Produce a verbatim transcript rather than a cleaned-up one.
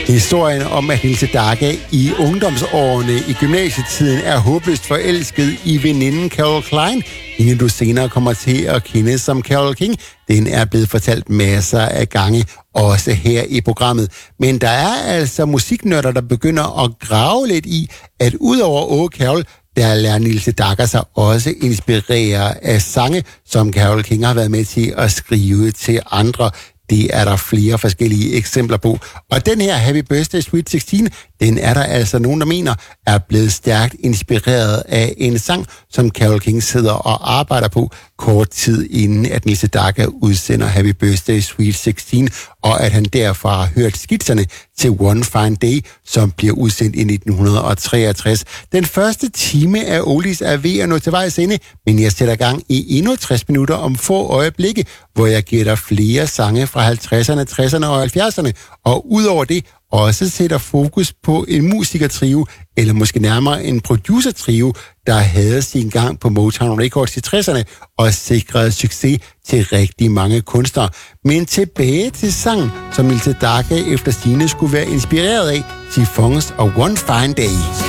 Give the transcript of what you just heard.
Historien om, at Nils Sedaka i ungdomsårene i gymnasietiden er håbløst forelsket i veninden Carol Klein, inden du senere kommer til at kende som Carole King. Den er blevet fortalt masser af gange, også her i programmet. Men der er altså musiknørder, der begynder at grave lidt i, at udover Åh Carol, der lader Nils Sedaka sig også inspirere af sange, som Carole King har været med til at skrive til andre. Det er der flere forskellige eksempler på. Og den her Happy Birthday Sweet seksten, den er der altså nogen, der mener, er blevet stærkt inspireret af en sang, som Carole King sidder og arbejder på kort tid inden, at Nils Sedaka udsender Happy Birthday Sweet seksten, og at han derfor har hørt skitserne til One Fine Day, som bliver udsendt i nitten treogtres. Den første time af Oldies er ved at nå til vejs ende, men jeg sætter gang i enogtres minutter om få øjeblikke, hvor jeg giver dig flere sange fra halvtredserne, tresserne og halvfjerdserne, og udover det også sætter fokus på en musikertrio, eller måske nærmere en producertrio, der havde sin gang på Motown Records i tresserne og sikrede succes til rigtig mange kunstnere. Men tilbage til sang, som Nils Sedaka efter sigende skulle være inspireret af, Chiffons og One Fine Day.